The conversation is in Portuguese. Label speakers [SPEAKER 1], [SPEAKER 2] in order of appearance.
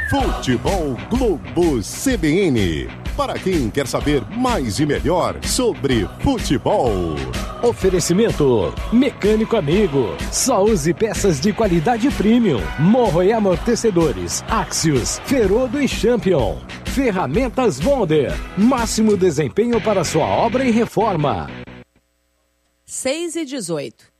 [SPEAKER 1] Futebol Globo CBN. Para quem quer saber mais e melhor sobre futebol.
[SPEAKER 2] Oferecimento Mecânico Amigo. Só use peças de qualidade premium. Morro e amortecedores. Axios, Ferodo e Champion. Ferramentas Wonder. Máximo desempenho para sua obra e reforma.
[SPEAKER 3] 6:18.